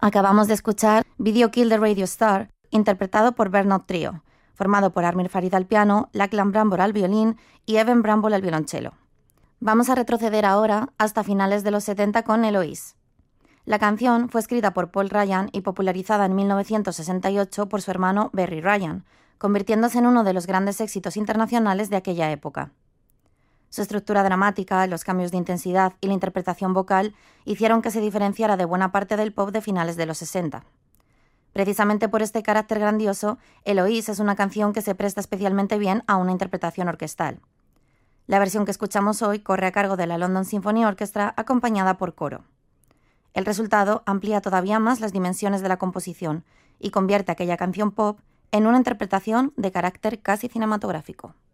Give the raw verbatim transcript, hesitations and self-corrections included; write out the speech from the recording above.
Acabamos de escuchar Video Kill the Radio Star, interpretado por Bernard Trio, formado por Armir Farid al piano, Lachlan Bramble al violín y Evan Bramble al violonchelo. Vamos a retroceder ahora hasta finales de los setenta con Eloise. La canción fue escrita por Paul Ryan y popularizada en mil novecientos sesenta y ocho por su hermano Berry Ryan, convirtiéndose en uno de los grandes éxitos internacionales de aquella época. Su estructura dramática, los cambios de intensidad y la interpretación vocal hicieron que se diferenciara de buena parte del pop de finales de los sesenta. Precisamente por este carácter grandioso, Eloise es una canción que se presta especialmente bien a una interpretación orquestal. La versión que escuchamos hoy corre a cargo de la London Symphony Orchestra acompañada por coro. El resultado amplía todavía más las dimensiones de la composición y convierte aquella canción pop en una interpretación de carácter casi cinematográfico.